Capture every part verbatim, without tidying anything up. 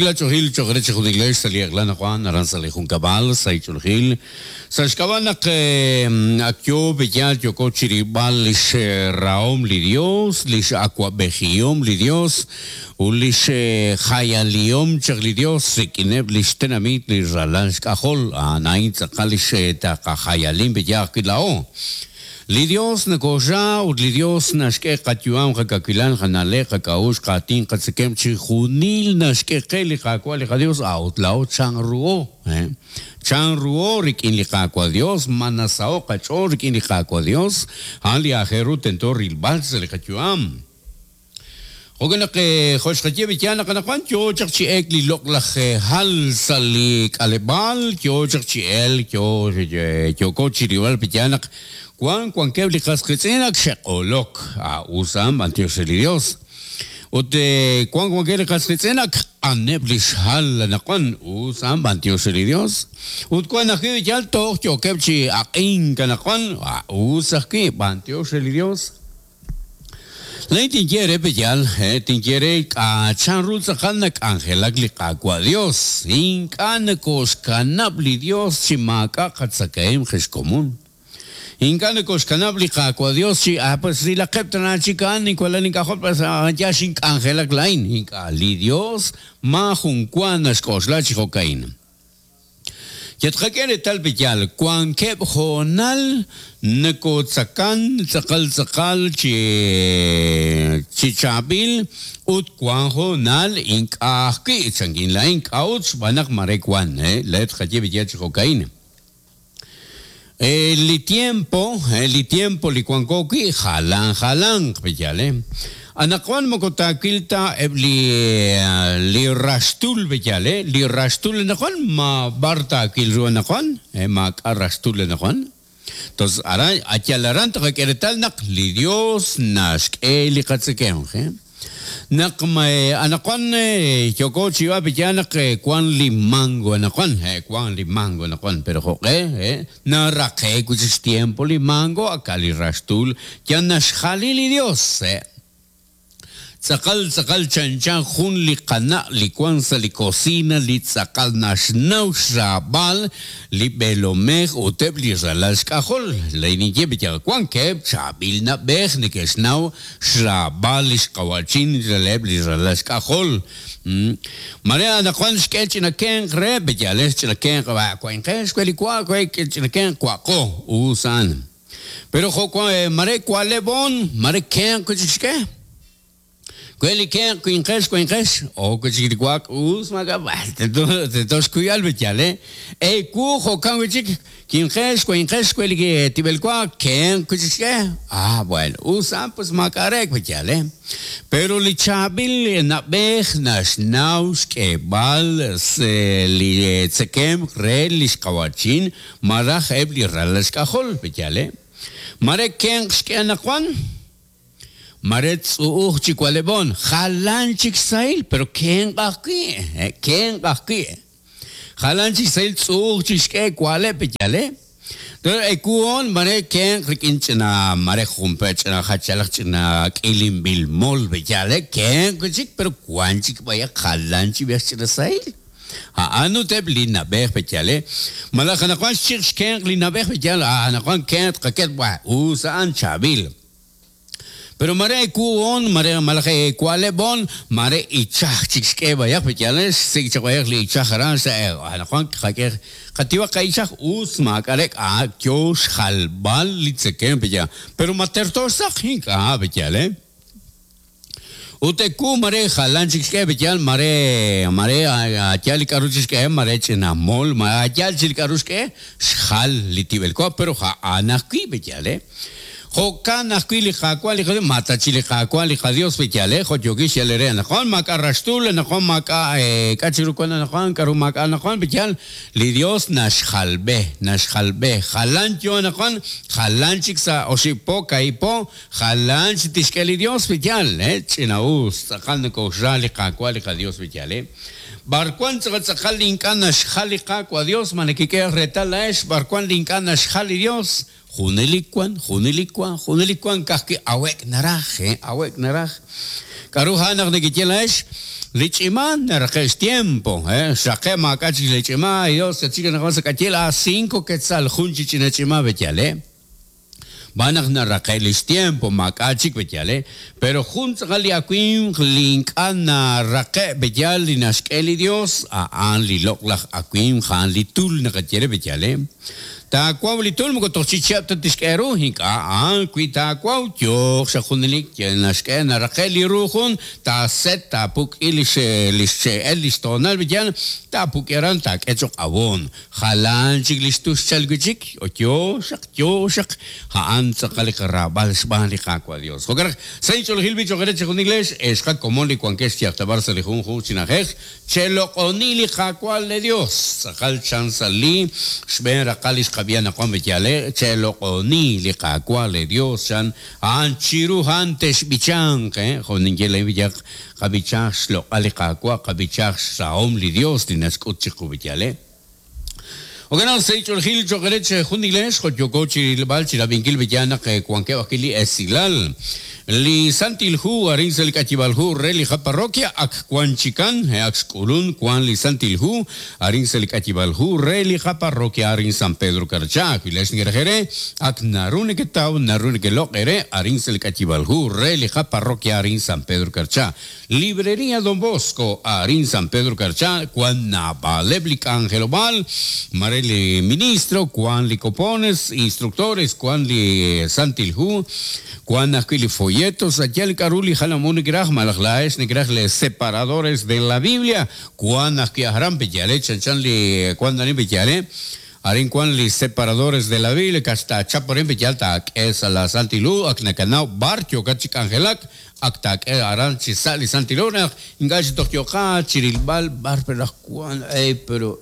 La chohil chogre chog de iglesia salir la Juan aranza le jun cabal sai chohil sa skabana que akyo bejal yo cochiribal lis raom li Dios lis aqua begiom li Dios ulis khayaliom chog li Dios kineb lis tenamit lis ralan skahol anain tsakalis ta khayalim bejal kilao li Dios nakoja u li Dios nashke qatuam qakakilan khanale qakaush qatin qatsekem chi khunil nashke qeli qakwa li Dios autlao changruo eh changruo rikin li qakwa Dios manasao qachor rikin li qakwa Dios ali akhiru tentor ilbals li qatuam Ogana ke khosh khatiye bityana kana kwan kyo chakchi ek li lok lakh hal salik alebal kyo chakchi el kyo kyo kochi riwal bityana kwan kwan ke li khas khitsena kshekolok a usam antioselios ote kwan kwan ke li khas khitsena aneblis hal na kwan usam antioselios ut kwan akhi jal to kyo kepchi aqin kana kwan usakki antioselios Lai tingiere bejal, eh, tingiere a chanrul sakanak angelag likakwa Dios. Inkan kos kanabli Dios chimaka katsakaim komun. Inkan kos kanabli kakwa Dios chi apas la kaptana chikan ni kwala ni kahot pas yashin angelag lain. Inka li Dios ma junkwanas kos la chihokain. Yatkakere tal bejal kwan kep honal neko tsakan tsakal tsakal chi chichabil ut kwan honal ink ahki tsangin la ink outs banak marekwan eh let khaje bejal chihokain el tiempo el tiempo li kwan koki halan halan bejale Anakwan mokotakilta ebli li rastul bejale li rastul nakwan ma barta kilru nakwan e ma rastul nakwan tos ara achalaran takeretal nak li Dios nask e li katsekem he nak mai anakwan choko chiwa bejana ke kwan li mango anakwan he kwan li mango anakwan pero ho eh na rakhe kuch tiempo li mango akali rastul ya nashkhali li Dios eh Sakal sakal chanchan khun li qana li kwansa li cocina li sakal nashnau shabal li belomech uteb li ralas kahol li nije bita kwan ke shabil na bech ni kesnau shabal li qawachin leb li ralas kahol Maria na kwan sketch na ken rebe ya les na ken kwa kwan kes kweli kwa kwa na ken kwa ko usan Pero ho kwa mare kwa lebon mare ken kuchike Quelli che in cresco in cresco o così di qua us ma te te to scuial betiale e cu ho kan che in cresco in cresco quelli che ti bel qua che così che ah bueno usa pues ma carec betiale pero li chabil na bech na snaus ke bal se li tsekem rel skawachin marach ebli ralas kahol betiale mare ken ske na kwan Maret suuh chikwalebon, halan chiksail, pero ken baki, ken baki. Halan chiksail suuh chiske kwale pejale. Pero ekuon mare ken rikinchna mare humpech na hachalach na kilim bil mol pejale ken kuchik pero kwanchik baya halan chibechna sail. Ha anu teb lina bech pejale. Malakana kwan chik ken lina bech pejale, ana kwan ken kaket wa usan chabil. Pero mare kuon mare malake kwale bon mare ichah chikske baya pejale sig chawaya li ichah ran sa ana kwan khake khatiwa kaichah us ma karek a kyos khalbal li tsekem peja pero materto sakhin ka pejale Ute ku mare khalan chikske pejal mare mare achali karuchke mare chena mol ma achal chil karuske khal li tibel ko pero ha anaki pejale Hokan akili kakwali kali mata chile kakwali kadios pechale ho yogi shelere na kon maka rastul na kon maka kachiru kon na kon karu maka na kon pechal li Dios nashkhalbe nashkhalbe khalancho na kon khalanchik sa osipo kaipo khalanch tishkeli Dios pechal eh chinaus sakan ko jali kakwali kadios pechale Barkwan tsakhal linkan nashkhali kakwa Dios manekike retala es barkwan linkan nashkhali Dios Junelikwan, Junelikwan, Junelikwan, kaki awek naraj, eh, awek naraj. Karuhanak negitielash. Lichiman, narques tiempo, eh, shakema kachi lichima, Dios, se chica nagosa katiela cinco quetzal junchi chinachima betiale. Banak narrakelis tiempo, makachik betiale, pero juntos gali akwim link ana rake betial linashkeli Dios, a an li loklach akwim han li tul nakatiere betiale. Ta kwau li tul mo to chichap to tiskero hinka an kwi ta kwau tyo sa khunilik nashke na rakeli ruhun ta set ta puk ilish lish elis tonal bitial ta puk eran ta kechok avon khalan chiglistus chalguchik o tyo shak tyo shak ha an tsakali karabal sbali kakwa Dios hogar saincho hilbi chogere chon ingles es ka como li kwankestia ta barsa li hun hun chinajek chelo onili kakwa le Dios sakal chansali shben rakalis había na con betiale chelo oni li kakwa le Dios san an chiru hantes bichan que con ingele bijak kabichach lo ali kakwa kabichach saom li Dios dinaskut chiku betiale Ogana seicho hil chogereche juniles ko yokochi bal chira bingil betiana que cuanque akili esilal li santil hu arin sel kachibal hu reli ha parroquia ak kwan chikan he ak skulun kwan li santil hu arin sel kachibal hu reli ha parroquia arin San Pedro Karcha les ngerere ak narune ke tau narune ke lokere arin sel kachibal hu reli ha parroquia arin San Pedro Karcha librería Don Bosco arin San Pedro Karcha kwan na baleblik Angelo Bal mareli ministro kwan li copones instructores kwan li santil hu kwan akili folletos aquel caruli halamuni graj malaglaes ni graj les separadores de la Biblia cuan aquí haram pechale chanchan li cuan ni pechale arin cuan li separadores de la Biblia hasta chaporin pechalta es a la santilu aknakanau bartio kachik angelak aktak aran chisali santilona ingaj tokyoka chirilbal barpera cuan eh pero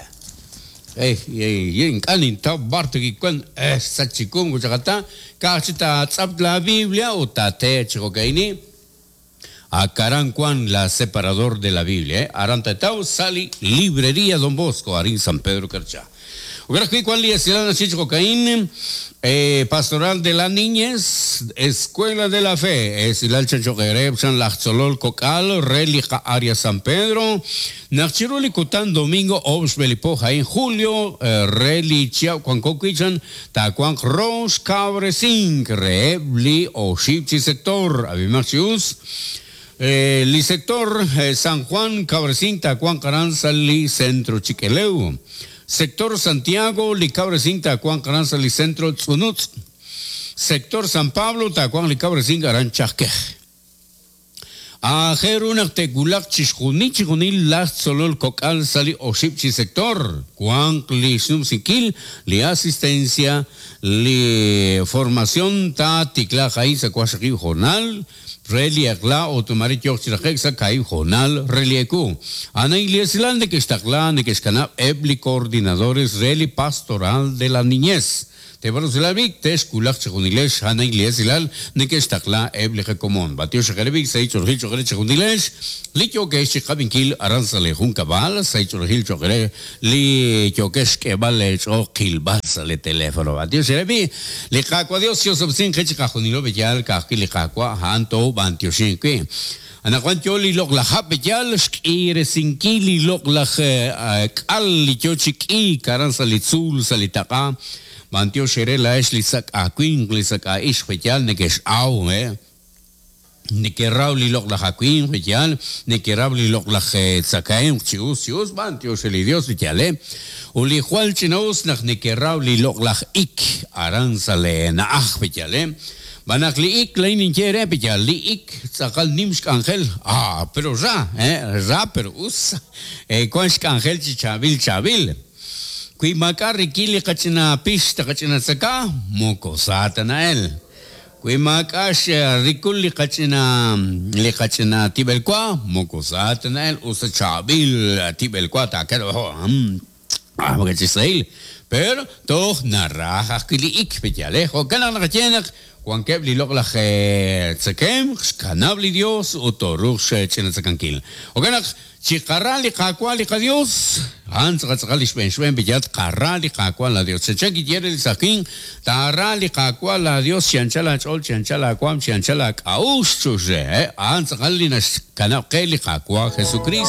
Eh, eh, en canin ta barto que cuando eh sachicum guchata cachita tsap la Biblia o tate chicocaini a caran cuan la separador de la Biblia eh aranta tau sali librería Don Bosco arin San Pedro Karcha Ugara que cuan li silana chicocaini eh pastoral de la niñez escuela de la fe es el chanchoquereb san lachzolol cocal relija área San Pedro Nachiruli kutan domingo obs belipoja en julio eh, reli chia kwan kokichan ta kwan ros cabresink rebli o shipchi sector abimachius eh, li sector eh, San Juan cabresink ta kwan caranza li centro chiqueleu sector Santiago li cabresink ta kwan caranza li centro tsunutz sector San Pablo ta kwan li cabresink aranchake Ajer una tegulak chishuni chihuni las solo el cocal sali o shipchi sector cuan li sum sikil li asistencia li formación ta tikla jai sa kwashaki jornal reli akla o tomari chokchirajek sa kai jornal relieku ana iglesilan de que estakla de que escana ebli coordinadores reli pastoral de la niñez te vamos a ver te esculach según inglés ana iglesial de que está la eble común batio shagrebi sai chorgil chogre según inglés licho que es chabinkil aranzale jun cabal sai chorgil chogre li choques que vale chokil basale teléfono batio shagrebi le qaqwa dios yo subsin que chajunilo bejal qaqil li qaqwa hanto bantio shinque ana cuanto li log la habejal skire sinkili log la qal li chochiki karanzali tzul salitaka Mantio Sherela es lisak a queen lisak a ish special ne que au eh ne que rauli lok la queen special ne que rauli lok la tsakaim chius chius mantio sheli dios special eh uli jual chinos ne que rauli lok la ik aransale na ach special eh Banak li ik leinin quiere special li ik sakal nimsk angel ah pero ya eh ya pero us eh konsk angel chabil chabil Kui makari kili kachina pista kachina saka moko satanael. Kui makash rikuli kachina le kachina tibelkwa moko satanael usa chabil tibelkwa ta kero hmm ah porque Israel pero toch naraja kili ik speciale o kana na kachena Juan Kebli log la tsekem, canabli Dios, o torush chenatzakanquil. Oganak, chikarali kakwali ka Dios, hans katzakali shpen shpen biyat karali kakwala Dios. Sechaki quiere el sakin, tarali kakwala Dios, chianchala chol, chianchala kwam, chianchala kaush chuse, hans kali nas kanab keli kakwa Jesucristo.